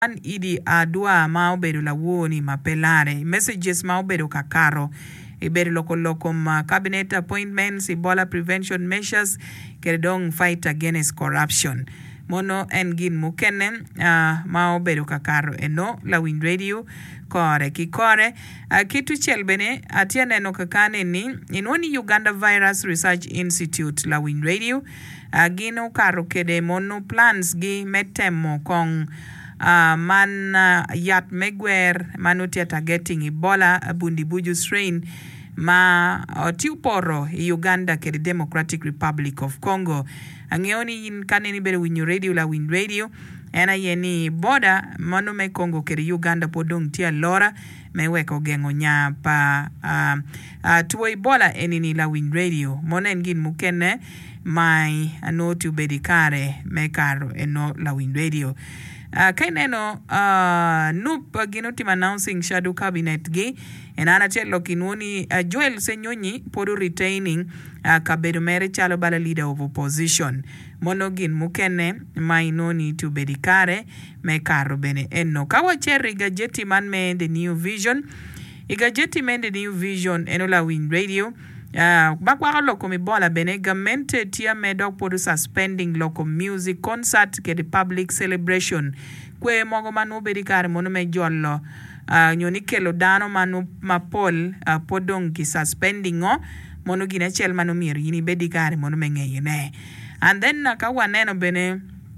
An idi adwa ma obedo lawuoni mapelare messages ma obedo kakaro ibedo loko cabinet appointments, Ebola prevention measures, kedong fight against corruption. Mono en gin mukene ma obedo kakaro eno Lawin Radio kore kikore kitu chelbene atia neno kakane ni inoni Uganda Virus Research Institute Lawin Radio gino karo kede mono plans gi metemo kong man yat megwer manutia targeting Ebola bundi buju strain ma tiuporo Uganda kede Democratic Republic of Congo. Angeoni in kaneni bere winyo radio la Win Radio ena yeni boda mano me Congo kede Uganda podong tia lora me weko gengo nya pa tuwa Ebola enini la Win Radio mona engin mukene mai anotu bedikare me karo eno la Win Radio. Kaineno nup ginutim announcing shadow cabinet gi enana chelo kinwoni Joel Senyonyi podu retaining kabedo mere chalo bala leader of opposition monogin mukene mainoni to bedikare me karo bene enno kawa cherry gajeti man me the new vision igajeti men the new vision enola Win Radio bakwa loko mi bola bene gamente tia medok podu suspending local music concert ke the public celebration kwe mogo manu bedikare mono me jollo nyoni kelo dano manu mapol podong ki suspending mono gina chel manu mir yini bedikare mono me ngeyene and then kawaneno bene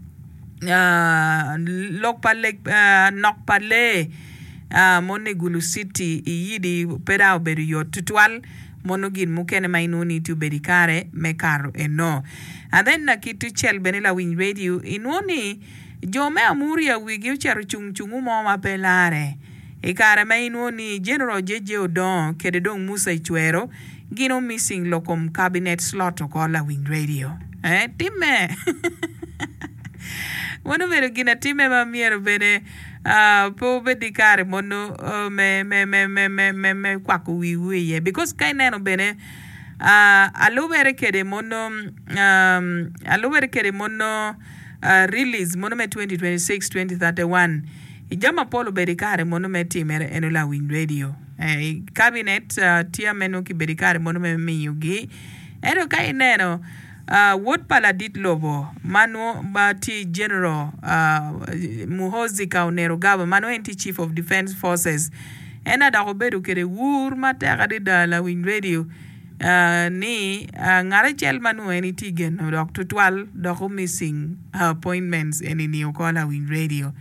lok pale mone Gulu City yidi peda obedo yo tutwal monogin mukene mainuni to bedikare me karo eno and then kitu chel benela Win Radio inuni jome amuria wigi ucharo chungu mo mapelare ikare mainuni General JJ Odon kede dong Musa Ichwero gino missing lokom cabinet slot okola Win Radio time mono vero gina time mamiero bene po bedikare mono me kwaku wiye because kaineno bene alubere kede mono release mono me 2026-2031 ijama polo bedikare mono me timere enola Win Radio cabinet tia meno ki bedikare mono me miyugi eno kaineno Wot Paladit Lobo Manu Bati General Muhozi Kaunero Gaba Manu enti Chief of Defense Forces ena da obedo kere wur matera de la Win Radio ni ngare chel manu eni tigen Dr. Twal doko missing appointments eni ni okola Win Radio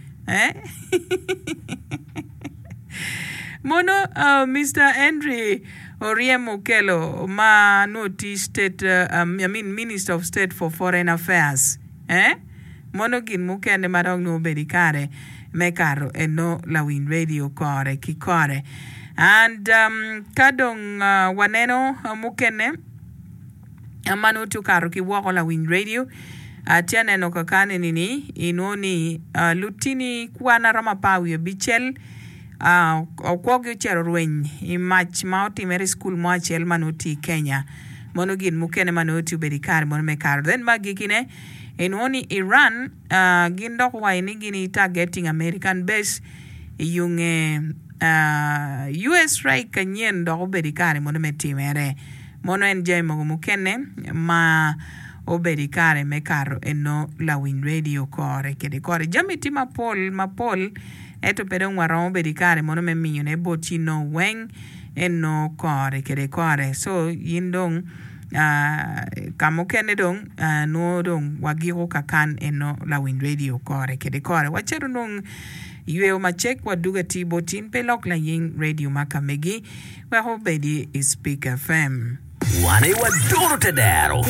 mono Mr. Henry Oriemo Kelo Manoti State Minister of State for Foreign Affairs monogin mukende marong no bedikare mekaro eno la Win Radio kore kikore and kadong waneno mukene manutu karo kiwako la Win Radio atiane no kakane nini inoni lutini kuana ramapawi bichel okwogi chero rweny imach ma otimere school mo achiel manoti Kenya monogin mukene manoti bedikare mono mekaro then magikine enwoni Iran gindok waini gini targeting American base yunge US strike kanyen doko bedikare mono metimere mono en jay mogo mukene ma obedikare mekaro eno la Win Radio kore kede kore jamiti mapol eto pedong waromo bedikare mono me miyo ne boti no weng eno kore kede kore so yindong kamo kene dong no dong wagiro kakan eno la Win Radio kore kede kore wachero nong yueo machek waduga tibotin pelok la ying radio makamegi wa hobedi Speak FM Wane wadoro tedero